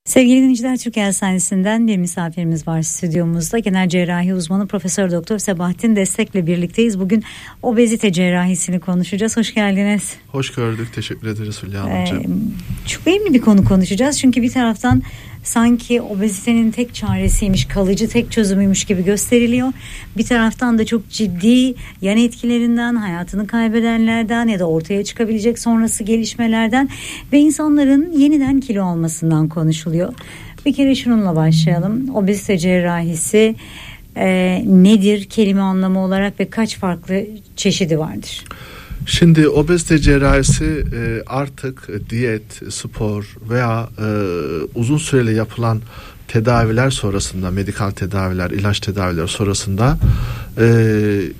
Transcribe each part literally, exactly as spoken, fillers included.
Sevgili dinleyiciler, Türkiye Hastanesi'nden bir misafirimiz var stüdyomuzda. Genel cerrahi uzmanı Profesör Doktor Sebahattin Destek'le birlikteyiz. Bugün obezite cerrahisini konuşacağız. Hoş geldiniz. Hoş gördük. Teşekkür ederiz Hülya Hanımcığım. Ee, çok önemli bir konu konuşacağız. Çünkü bir taraftan sanki obezitenin tek çaresiymiş, kalıcı tek çözümüymüş gibi gösteriliyor. Bir taraftan da çok ciddi yan etkilerinden, hayatını kaybedenlerden ya da ortaya çıkabilecek sonrası gelişmelerden ve insanların yeniden kilo almasından konuşuluyor. Bir kere şununla başlayalım. Obezite cerrahisi e, nedir kelime anlamı olarak ve kaç farklı çeşidi vardır? Şimdi obezite cerrahisi e, artık diyet, spor veya e, uzun süreli yapılan tedaviler sonrasında, medikal tedaviler, ilaç tedaviler sonrasında e,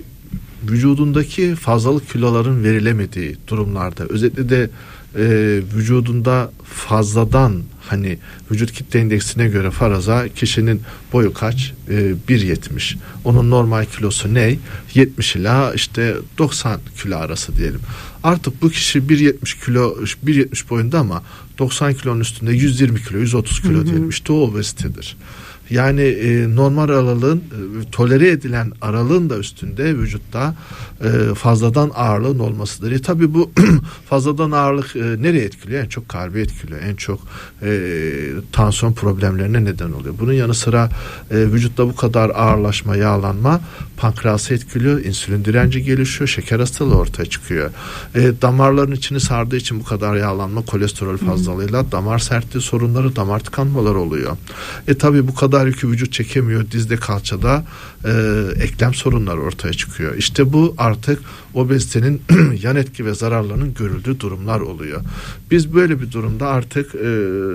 vücudundaki fazlalık kiloların verilemediği durumlarda, özellikle de e, vücudunda fazladan, hani vücut kitle indeksine göre faraza kişinin boyu kaç? E, bir yetmiş. Onun normal kilosu ne? yetmiş ila işte doksan kilo arası diyelim. Artık bu kişi bir yetmiş kilo, bir yetmiş boyunda ama doksan kilonun üstünde yüz yirmi kilo, yüz otuz kilo, hı hı, diyelim. İşte o obezitedir. Yani e, normal aralığın, e, tolere edilen aralığın da üstünde vücutta e, fazladan ağırlığın olmasıdır. E, tabii bu fazladan ağırlık e, nereye etkiliyor? En çok kalbi etkiliyor. En çok e, tansiyon problemlerine neden oluyor. Bunun yanı sıra e, vücutta bu kadar ağırlaşma, yağlanma pankreası etkiliyor. İnsülin direnci gelişiyor. Şeker hastalığı ortaya çıkıyor. E, damarların içini sardığı için bu kadar yağlanma, kolesterol fazlalığıyla hmm. damar sertliği sorunları, damar tıkanmaları oluyor. E tabii bu kadar yükü vücut çekemiyor. Dizde, kalçada e, eklem sorunları ortaya çıkıyor. İşte bu artık obezitenin yan etki ve zararlarının görüldüğü durumlar oluyor. Biz böyle bir durumda artık e,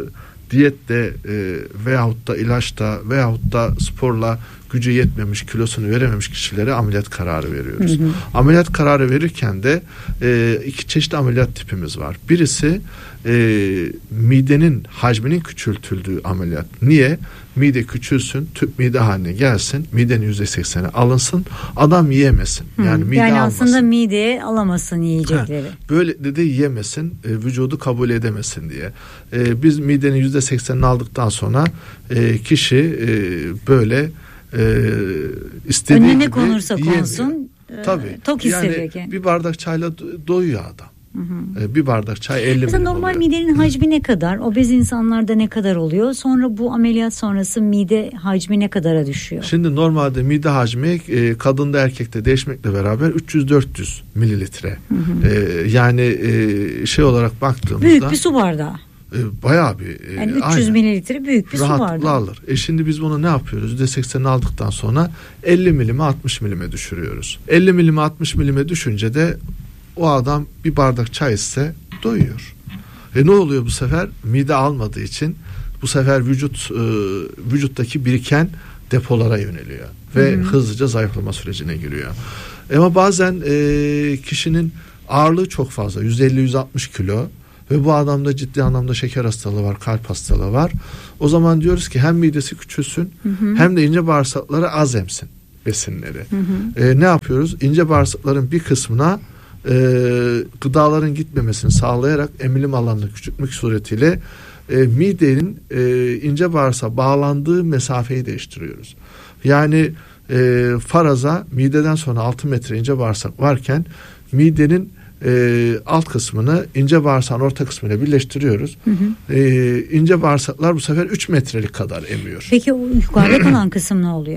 diyette e, veyahut da ilaçta veyahut da sporla gücü yetmemiş, kilosunu verememiş kişilere ameliyat kararı veriyoruz. Hı hı. Ameliyat kararı verirken de e, iki çeşitli ameliyat tipimiz var. Birisi e, midenin hacminin küçültüldüğü ameliyat. Niye? Mide küçülsün, tüp mide haline gelsin, midenin yüzde sekseni alınsın, adam yiyemesin. Hı. Yani mide yani almasın. Aslında mideye alamasın yiyecekleri. Ha, böyle de, de yiyemesin, e, vücudu kabul edemesin diye. E, biz midenin yüzde seksenini aldıktan sonra e, kişi e, böyle e, istediği önüne gibi konursa yiyemiyor. Konsun e, Tabii. Tok hissediyor yani bir bardak çayla doyuyor adam. Hı hı. Bir bardak çay elli milim oluyor. Normal midenin hacmi ne kadar? Obez insanlarda ne kadar oluyor? Sonra bu ameliyat sonrası mide hacmi ne kadara düşüyor? Şimdi normalde mide hacmi e, kadında erkekte değişmekle beraber üç yüz dört yüz mililitre. Hı hı. E, yani e, şey olarak baktığımızda büyük bir su bardağı. E, bayağı bir. E, yani üç yüz mililitre büyük bir su bardağı. Rahatlıkla alır. E şimdi biz bunu ne yapıyoruz? yüzde seksenini aldıktan sonra elli milime altmış milime düşürüyoruz. elli milime altmış milime düşünce de o adam bir bardak çay ise doyuyor. E ne oluyor bu sefer? Mide almadığı için bu sefer vücut e, vücuttaki biriken depolara yöneliyor ve hı hı. hızlıca zayıflama sürecine giriyor. Ama bazen e, kişinin ağırlığı çok fazla, yüz elli yüz altmış kilo ve bu adamda ciddi anlamda şeker hastalığı var, kalp hastalığı var. O zaman diyoruz ki hem midesi küçülsün, hı hı. hem de ince bağırsakları az emsin besinleri. Hı hı. E, ne yapıyoruz? İnce bağırsakların bir kısmına E, gıdaların gitmemesini sağlayarak emilim alanını küçültmek suretiyle e, midenin e, ince bağırsağa bağlandığı mesafeyi değiştiriyoruz. Yani e, faraza mideden sonra altı metre ince bağırsak varken midenin e, alt kısmını ince bağırsağın orta kısmıyla birleştiriyoruz. Hı hı. E, ince bağırsaklar bu sefer üç metrelik kadar emiyor. Peki o yukarıda kalan kısım ne oluyor?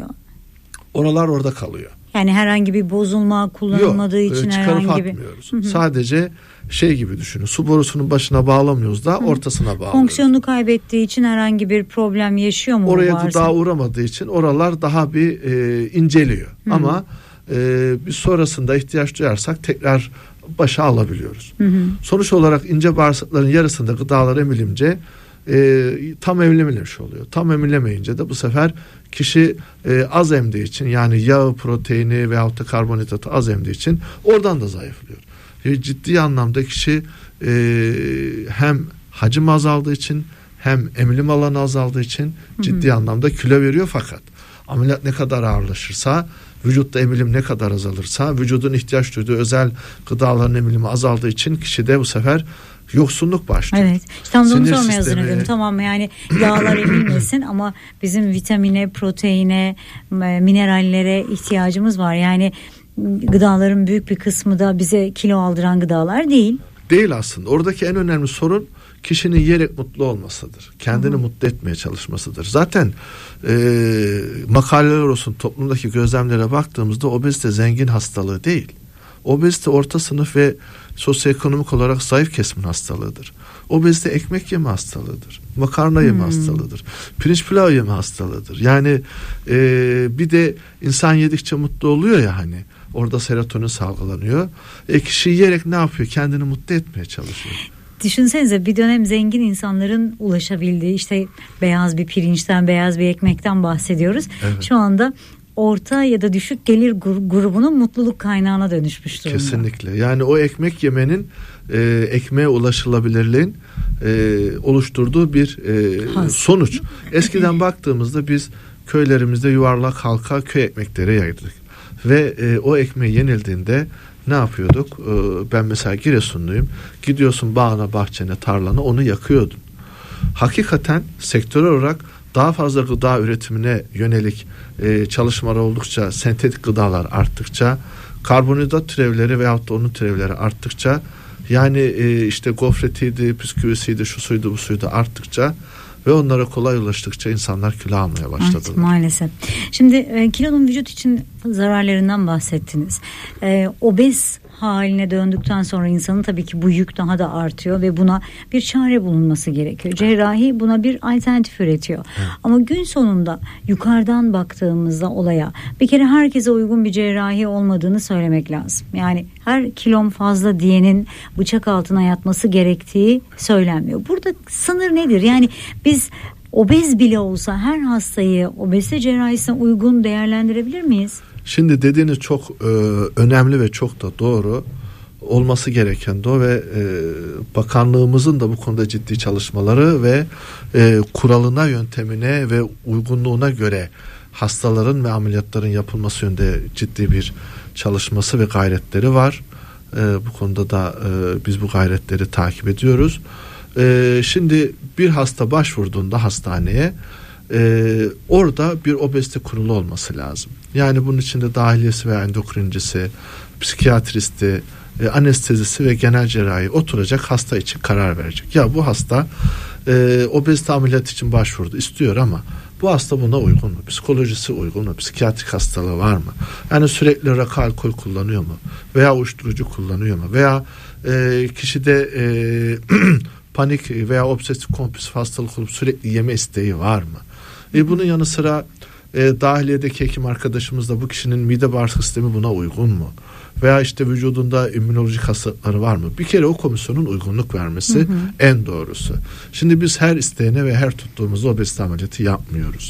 Oralar orada kalıyor. Yani herhangi bir bozulma kullanılmadığı Yok, için çıkarıp herhangi bir atmıyoruz. Hı hı. Sadece şey gibi düşünün. Su borusunun başına bağlamıyoruz da hı. ortasına bağlıyoruz. Fonksiyonunu kaybettiği için herhangi bir problem yaşıyor mu? Oraya gıda uğramadığı için oralar daha bir e, inceliyor. Hı. Ama e, biz sonrasında ihtiyaç duyarsak tekrar başa alabiliyoruz. Hı hı. Sonuç olarak ince bağırsakların yarısında gıdalar emilince e, tam emilememiş oluyor. Tam emilemeyince de bu sefer kişi e, az emdiği için, yani yağı, proteini veyahut da karbonhidratı az emdiği için oradan da zayıflıyor. E, ciddi anlamda kişi e, hem hacim azaldığı için hem emilim alanı azaldığı için ciddi hı hı. anlamda kilo veriyor. Fakat ameliyat ne kadar ağırlaşırsa, vücutta emilim ne kadar azalırsa, vücudun ihtiyaç duyduğu özel gıdaların emilimi azaldığı için kişide bu sefer yoksunluk başlıyor. Evet. İşte onu Sinir sormaya hazır sistemi- ediyorum. Tamam, yani yağlar emilmesin ama bizim vitamine, proteine, e, minerallere ihtiyacımız var. Yani gıdaların büyük bir kısmı da bize kilo aldıran gıdalar değil. Değil aslında. Oradaki en önemli sorun kişinin yiyerek mutlu olmasıdır. Kendini Hı-hı. mutlu etmeye çalışmasıdır. Zaten e, makaleler olsun, toplumdaki gözlemlere baktığımızda obezite zengin hastalığı değil. Obezite orta sınıf ve sosyoekonomik olarak zayıf kesimin hastalığıdır. Obezite ekmek yeme hastalığıdır. Makarna yeme hmm. hastalığıdır. Pirinç pilav yeme hastalığıdır. Yani e, bir de insan yedikçe mutlu oluyor ya hani. Orada serotonin salgılanıyor. E, kişi yiyerek ne yapıyor? Kendini mutlu etmeye çalışıyor. Düşünsenize, bir dönem zengin insanların ulaşabildiği işte beyaz bir pirinçten, beyaz bir ekmekten bahsediyoruz. Evet. Şu anda orta ya da düşük gelir grubunun mutluluk kaynağına dönüşmüş durumda. Kesinlikle. Yani o ekmek yemenin e, ekmeğe ulaşılabilirliğin e, oluşturduğu bir e, sonuç. Eskiden baktığımızda biz köylerimizde yuvarlak halka köy ekmekleri yerdik. Ve e, o ekmeği yenildiğinde ne yapıyorduk? E, ben mesela Giresunluyum. Gidiyorsun bağına, bahçene, tarlana, onu yakıyordun. Hakikaten sektörel olarak daha fazla gıda üretimine yönelik e, çalışmalar oldukça, sentetik gıdalar arttıkça, karbonhidrat türevleri veyahut da onun türevleri arttıkça, yani e, işte gofretiydi, bisküvisiydi, şu suydu, bu suydu arttıkça ve onlara kolay ulaştıkça insanlar kilo almaya başladılar. Evet, maalesef. Şimdi e, kilonun vücut için zararlarından bahsettiniz. E, obez haline döndükten sonra insanın tabii ki bu yük daha da artıyor ve buna bir çare bulunması gerekiyor. Cerrahi buna bir alternatif üretiyor. Evet. Ama gün sonunda yukarıdan baktığımızda olaya bir kere herkese uygun bir cerrahi olmadığını söylemek lazım. Yani her kilom fazla diyenin bıçak altına yatması gerektiği söylenmiyor. Burada sınır nedir? Yani biz obez bile olsa her hastayı obezite cerrahisine uygun değerlendirebilir miyiz? Şimdi dediğiniz çok e, önemli ve çok da doğru, olması gereken de o ve e, bakanlığımızın da bu konuda ciddi çalışmaları ve e, kuralına, yöntemine ve uygunluğuna göre hastaların ve ameliyatların yapılması yönünde ciddi bir çalışması ve gayretleri var. E, bu konuda da e, biz bu gayretleri takip ediyoruz. E, şimdi bir hasta başvurduğunda hastaneye, Ee, orada bir obezite kurulu olması lazım. Yani bunun içinde dahiliyesi ve endokrincisi, psikiyatristi, e, anestezisi ve genel cerrahi oturacak, hasta için karar verecek. Ya bu hasta e, obezite ameliyatı için başvurdu, istiyor ama bu hasta buna uygun mu? Psikolojisi uygun mu? Psikiyatrik hastalığı var mı? Yani sürekli rakı, alkol kullanıyor mu? Veya uyuşturucu kullanıyor mu? Veya e, kişide e, panik veya obsesif kompulsif hastalık olup sürekli yeme isteği var mı? E bunun yanı sıra e, dahiliyedeki hekim arkadaşımız da bu kişinin mide bağırsak sistemi buna uygun mu? Veya işte vücudunda immünolojik hastalıkları var mı? Bir kere o komisyonun uygunluk vermesi hı hı. en doğrusu. Şimdi biz her isteğine ve her tuttuğumuzda obezite ameliyatı yapmıyoruz.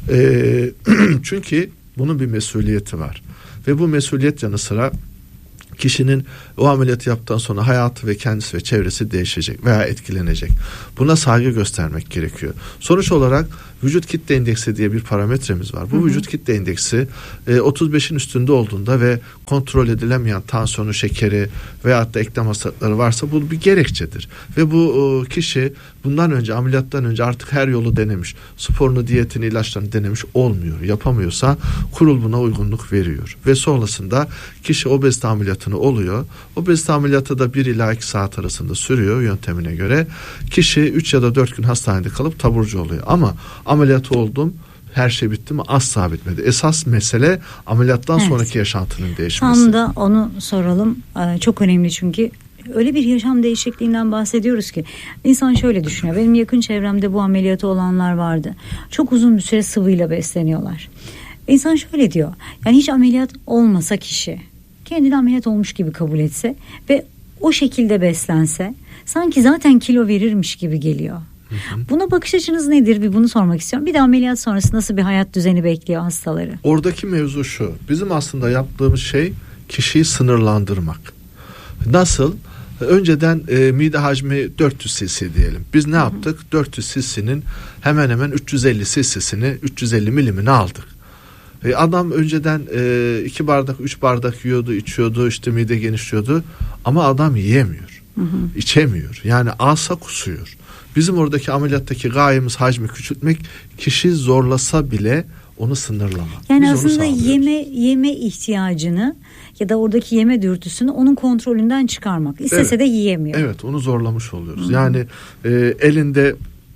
E, çünkü bunun bir mesuliyeti var. Ve bu mesuliyet yanı sıra kişinin o ameliyatı yaptıktan sonra hayatı ve kendisi ve çevresi değişecek veya etkilenecek. Buna saygı göstermek gerekiyor. Sonuç olarak vücut kitle indeksi diye bir parametremiz var. Bu hı hı. vücut kitle indeksi e, otuz beşin üstünde olduğunda ve kontrol edilemeyen tansiyonu, şekeri veyahut da eklem hastalıkları varsa bu bir gerekçedir. Ve bu e, kişi bundan önce, ameliyattan önce artık her yolu denemiş. Sporunu, diyetini, ilaçlarını denemiş, olmuyor. Yapamıyorsa kurul buna uygunluk veriyor. Ve sonrasında kişi obezite ameliyatını oluyor. Obezite ameliyatı da bir ila iki saat arasında sürüyor yöntemine göre. Kişi üç ya da dört gün hastanede kalıp taburcu oluyor. Ama ameliyat oldum, her şey bitti mi? Asla bitmedi. Esas mesele ameliyattan evet. sonraki yaşantının değişmesi. Tam da onu soralım. Ee, çok önemli çünkü öyle bir yaşam değişikliğinden bahsediyoruz ki insan şöyle düşünüyor. Benim yakın çevremde bu ameliyatı olanlar vardı. Çok uzun bir süre sıvıyla besleniyorlar. İnsan şöyle diyor. Yani hiç ameliyat olmasa kişi kendini ameliyat olmuş gibi kabul etse ve o şekilde beslense sanki zaten kilo verirmiş gibi geliyor. Hı hı. Buna bakış açınız nedir? Bir bunu sormak istiyorum. Bir de ameliyat sonrası nasıl bir hayat düzeni bekliyor hastaları? Oradaki mevzu şu. Bizim aslında yaptığımız şey kişiyi sınırlandırmak. Nasıl? Önceden e, mide hacmi dört yüz cc diyelim. Biz ne hı hı. yaptık? dört yüz cc'nin hemen hemen üç yüz elli cc'sini, üç yüz elli milimini aldık. E, adam önceden e, iki bardak, üç bardak yiyordu, içiyordu, işte mide genişliyordu ama adam yiyemiyor. Hı hı. İçemiyor. Yani alsa kusuyor. Bizim oradaki ameliyattaki gayemiz hacmi küçültmek, kişi zorlasa bile onu sınırlamak. Yani Biz aslında yeme yeme ihtiyacını ya da oradaki yeme dürtüsünü onun kontrolünden çıkarmak. İstese evet. de yiyemiyor. Evet, onu zorlamış oluyoruz. Hı-hı. Yani e, elinde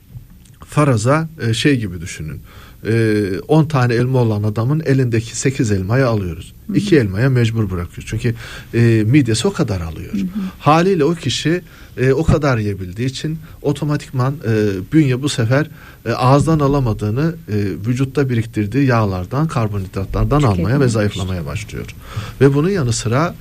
faraza e, şey gibi düşünün. on tane elma olan adamın elindeki sekiz elmayı alıyoruz. Hı-hı. iki elmaya mecbur bırakıyoruz. Çünkü e, midesi o kadar alıyor. Hı-hı. Haliyle o kişi e, o kadar yiyebildiği için otomatikman e, bünye bu sefer e, ağızdan alamadığını e, vücutta biriktirdiği yağlardan, karbonhidratlardan Çok almaya ve zayıflamaya başlıyor. Ve bunun yanı sıra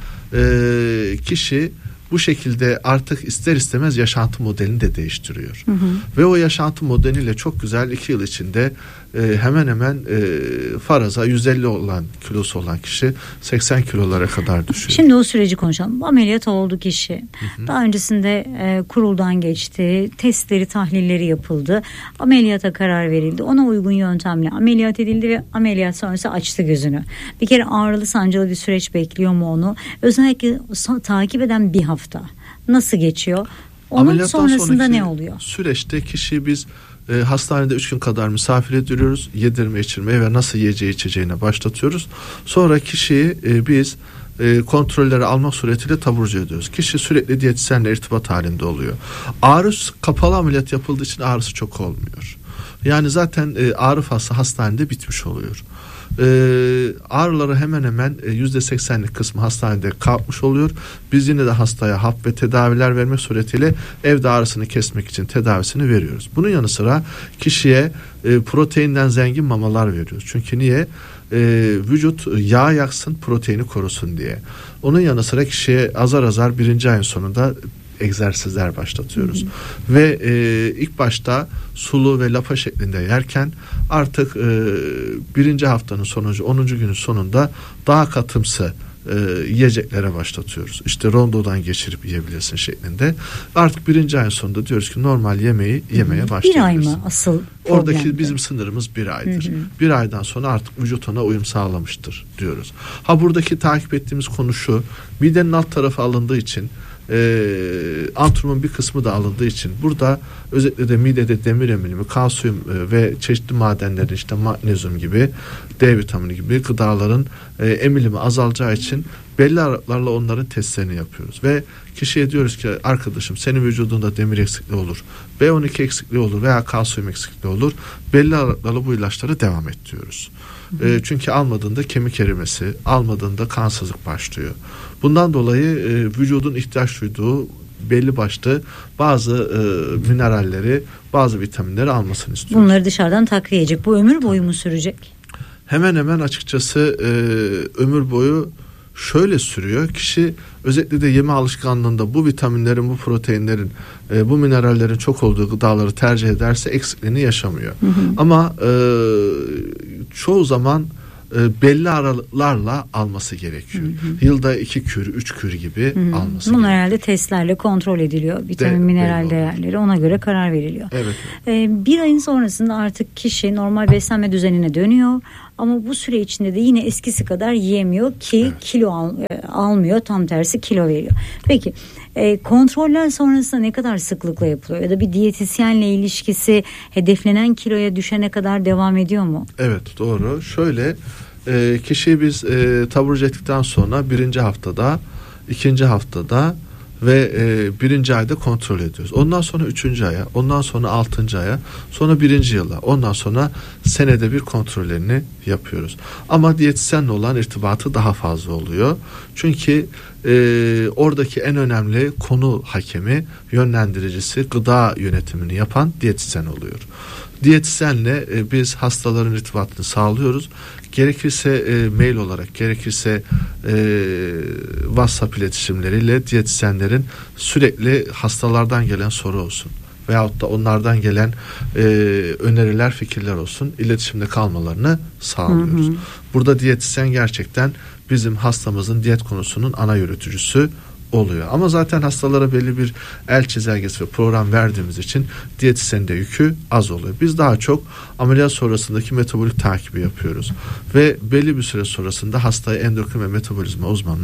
e, kişi bu şekilde artık ister istemez yaşantı modelini de değiştiriyor. Hı hı. Ve o yaşantı modeliyle çok güzel iki yıl içinde e, hemen hemen e, faraza yüz elli olan kilosu olan kişi seksen kilolara kadar düşüyor. Şimdi o süreci konuşalım. Ameliyat oldu kişi. Hı hı. Daha öncesinde e, kuruldan geçti. Testleri, tahlilleri yapıldı. Ameliyata karar verildi. Ona uygun yöntemle ameliyat edildi ve ameliyat sonrası açtı gözünü. Bir kere ağrılı sancılı bir süreç bekliyor mu onu? Özellikle so- takip eden bir hafta. Nasıl geçiyor? Onun Ameliyattan sonrasında ne oluyor? Süreçte kişi biz e, hastanede üç gün kadar misafir ediyoruz. Yedirme, içirmeye ve nasıl yiyeceği içeceğine başlatıyoruz. Sonra kişiyi e, biz e, kontrolleri almak suretiyle taburcu ediyoruz. Kişi sürekli diyetisyenle irtibat halinde oluyor. Ağrı kapalı ameliyat yapıldığı için ağrısı çok olmuyor. Yani zaten e, ağrı faslı hastanede bitmiş oluyor. Ee, ağrıları hemen hemen yüzde seksenlik kısmı hastanede kalkmış oluyor. Biz yine de hastaya hap ve tedaviler vermek suretiyle evde ağrısını kesmek için tedavisini veriyoruz. Bunun yanı sıra kişiye e, proteinden zengin mamalar veriyoruz. Çünkü niye? E, vücut yağ yaksın, proteini korusun diye. Onun yanı sıra kişiye azar azar birinci ayın sonunda egzersizler başlatıyoruz. Hı hı. Ve e, ilk başta sulu ve lapa şeklinde yerken artık e, birinci haftanın sonuncu onuncu günün sonunda daha katımsı e, yiyeceklere başlatıyoruz. İşte rondodan geçirip yiyebilirsin şeklinde. Artık birinci ayın sonunda diyoruz ki normal yemeği yemeye başlayabilirsin. Bir ay mı asıl Oradaki problemdi? Bizim sınırımız bir aydır. Hı hı. Bir aydan sonra artık vücut ona uyum sağlamıştır diyoruz. Ha buradaki takip ettiğimiz konu şu: midenin alt tarafı alındığı için E, antrenmanın bir kısmı da alındığı için burada özellikle de midede demir emilimi, kalsiyum e, ve çeşitli madenlerin işte magnezyum gibi, D vitamini gibi gıdaların e, emilimi azalacağı için belli aralıklarla onların testlerini yapıyoruz ve kişiye diyoruz ki arkadaşım senin vücudunda demir eksikliği olur, B on iki eksikliği olur veya kalsiyum eksikliği olur, belli aralıklarla bu ilaçları devam et diyoruz. E, çünkü almadığında kemik erimesi, almadığında kansızlık başlıyor. Bundan dolayı e, vücudun ihtiyaç duyduğu belli başlı bazı e, mineralleri, bazı vitaminleri almasını istiyoruz. Bunları dışarıdan takviye edecek. Bu ömür boyu mu sürecek? Hemen hemen açıkçası e, ömür boyu şöyle sürüyor. Kişi özellikle de yeme alışkanlığında bu vitaminlerin, bu proteinlerin, e, bu minerallerin çok olduğu gıdaları tercih ederse eksikliğini yaşamıyor. Hı hı. Ama e, çoğu zaman e, belli aralıklarla alması gerekiyor. Hı hı. Yılda iki kür, üç kür gibi hı hı. alması Bunlar gerekiyor. Bunlar herhalde testlerle kontrol ediliyor. Vitamin, De, mineral değerleri ona göre karar veriliyor. Evet. Ee, bir ayın sonrasında artık kişi normal beslenme düzenine dönüyor. Ama bu süre içinde de yine eskisi kadar yiyemiyor ki evet. kilo al, e, almıyor, tam tersi kilo veriyor. Peki e, kontroller sonrasında ne kadar sıklıkla yapılıyor ya da bir diyetisyenle ilişkisi hedeflenen kiloya düşene kadar devam ediyor mu? Evet, doğru. Şöyle e, kişiyi biz e, taburcu ettikten sonra birinci haftada, ikinci haftada ve e, birinci ayda kontrol ediyoruz. Ondan sonra üçüncü aya, ondan sonra altıncı aya, sonra birinci yıla, ondan sonra senede bir kontrollerini yapıyoruz. Ama diyetisyenle olan irtibatı daha fazla oluyor. Çünkü e, oradaki en önemli konu hakemi, yönlendiricisi, gıda yönetimini yapan diyetisyen oluyor. Diyetisyenle e, biz hastaların irtibatını sağlıyoruz. Gerekirse e, mail olarak, gerekirse e, WhatsApp iletişimleriyle diyetisyenlerin sürekli hastalardan gelen soru olsun veyahut da onlardan gelen e, öneriler, fikirler olsun, iletişimde kalmalarını sağlıyoruz. Hı hı. Burada diyetisyen gerçekten bizim hastamızın diyet konusunun ana yürütücüsü oluyor. Ama zaten hastalara belli bir el çizelgesi ve program verdiğimiz için diyetisyenin de yükü az oluyor. Biz daha çok ameliyat sonrasındaki metabolik takibi yapıyoruz. Ve belli bir süre sonrasında hastayı endokrin ve metabolizma uzmanına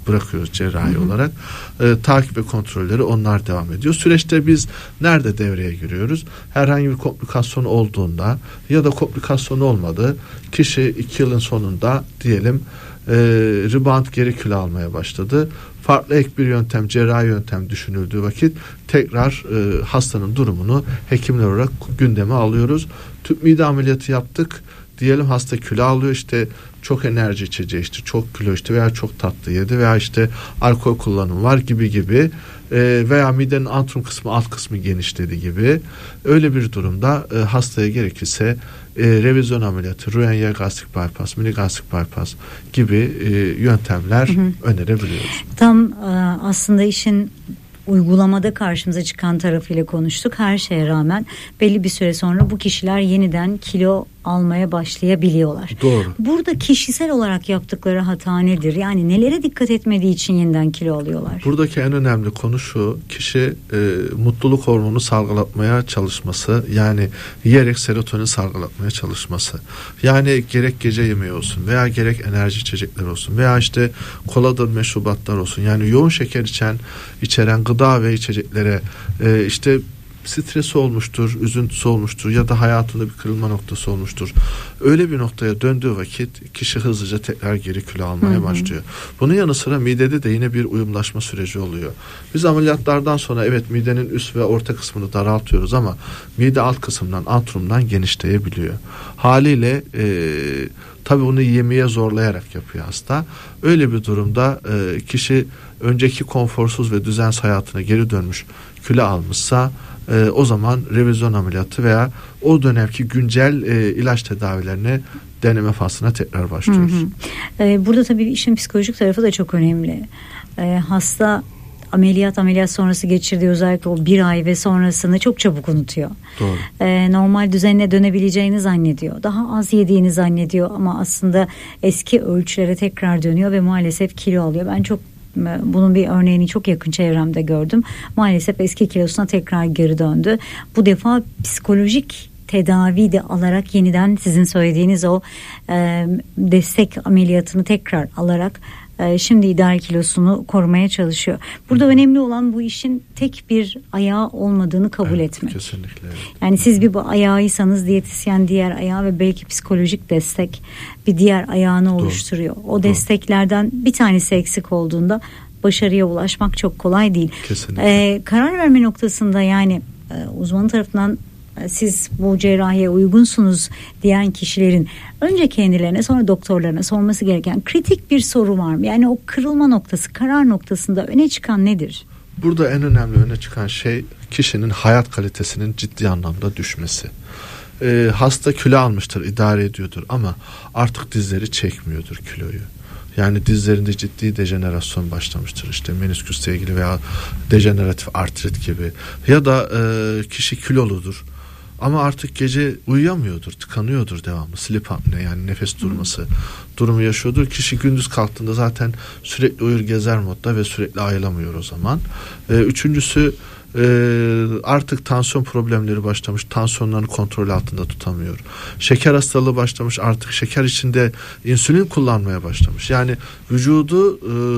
bırakıyoruz cerrahi hı hı. olarak. E, takip ve kontrolleri onlar devam ediyor. Süreçte biz nerede devreye giriyoruz? Herhangi bir komplikasyon olduğunda ya da komplikasyon olmadı. Kişi iki yılın sonunda diyelim e, rebound geri kilo almaya başladı. Farklı ek bir yöntem, cerrahi yöntem düşünüldüğü vakit tekrar e, hastanın durumunu hekimler olarak gündeme alıyoruz. Tüp mide ameliyatı yaptık. Diyelim hasta kilo alıyor, işte çok enerji içeceği işte, çok kilo işte veya çok tatlı yedi veya işte alkol kullanımı var gibi gibi e, veya midenin antrum kısmı alt kısmı genişledi gibi. Öyle bir durumda e, hastaya gerekirse e, revizyon ameliyatı, Roux-en-Y gastrik bypass, mini gastrik bypass gibi e, yöntemler hı hı. önerebiliyoruz. Tam e, aslında işin uygulamada karşımıza çıkan tarafıyla konuştuk. Her şeye rağmen belli bir süre sonra bu kişiler yeniden kilo almaya başlayabiliyorlar. Doğru. Burada kişisel olarak yaptıkları hata nedir? Yani nelere dikkat etmediği için yeniden kilo alıyorlar? Buradaki en önemli konu şu: kişi e, mutluluk hormonu salgılatmaya çalışması, yani yiyerek serotonin salgılatmaya çalışması. Yani gerek gece yemeği olsun veya gerek enerji içecekler olsun veya işte koladır, meşrubatlar olsun. Yani yoğun şeker içen, içeren gıda ve içeceklere e, işte stresi olmuştur, üzüntüsü olmuştur ya da hayatında bir kırılma noktası olmuştur. Öyle bir noktaya döndüğü vakit kişi hızlıca tekrar geri kilo almaya hı hı. başlıyor. Bunun yanı sıra midede de yine bir uyumlaşma süreci oluyor. Biz ameliyatlardan sonra evet midenin üst ve orta kısmını daraltıyoruz ama mide alt kısımdan, antrumdan genişleyebiliyor. Haliyle e, tabii bunu yemeğe zorlayarak yapıyor hasta. Öyle bir durumda e, kişi önceki konforsuz ve düzensiz hayatına geri dönmüş, kilo almışsa Ee, o zaman revizyon ameliyatı veya o dönemki güncel e, ilaç tedavilerine deneme faslına tekrar başlıyoruz. Hı hı. Ee, burada tabii işin psikolojik tarafı da çok önemli. Ee, hasta ameliyat ameliyat sonrası geçirdiği özellikle o bir ay ve sonrasını çok çabuk unutuyor. Doğru. Ee, normal düzenine dönebileceğini zannediyor. Daha az yediğini zannediyor ama aslında eski ölçülere tekrar dönüyor ve maalesef kilo alıyor. Ben çok bunun bir örneğini çok yakın çevremde gördüm. Maalesef eski kilosuna tekrar geri döndü. Bu defa psikolojik tedavi de alarak yeniden sizin söylediğiniz o e, destek ameliyatını tekrar alarak e, şimdi ideal kilosunu korumaya çalışıyor. Burada Hı. önemli olan bu işin tek bir ayağı olmadığını kabul evet, etmek. Kesinlikle. Evet. Yani siz bir bu ayağıysanız diyetisyen diğer ayağı ve belki psikolojik destek bir diğer ayağını oluşturuyor. O Doğru. desteklerden bir tanesi eksik olduğunda başarıya ulaşmak çok kolay değil. Kesinlikle. Ee, karar verme noktasında yani e, uzman tarafından e, siz bu cerrahiye uygunsunuz diyen kişilerin önce kendilerine sonra doktorlarına sorması gereken kritik bir soru var mı? Yani o kırılma noktası, karar noktasında öne çıkan nedir? Burada en önemli öne çıkan şey kişinin hayat kalitesinin ciddi anlamda düşmesi. Ee, hasta kilo almıştır, idare ediyordur ama artık dizleri çekmiyordur kiloyu. Yani dizlerinde ciddi dejenerasyon başlamıştır, işte menisküsle ilgili veya dejeneratif artrit gibi ya da e, kişi kiloludur ama artık gece uyuyamıyordur, tıkanıyordur devamlı, sleep apnea yani nefes durması hmm. durumu yaşıyordur. Kişi gündüz kalktığında zaten sürekli uyur gezer modda ve sürekli ayılamıyor o zaman. E, üçüncüsü Ee, artık tansiyon problemleri başlamış, tansiyonlarını kontrol altında tutamıyor. Şeker hastalığı başlamış, artık şeker içinde insülin kullanmaya başlamış. Yani vücudu e,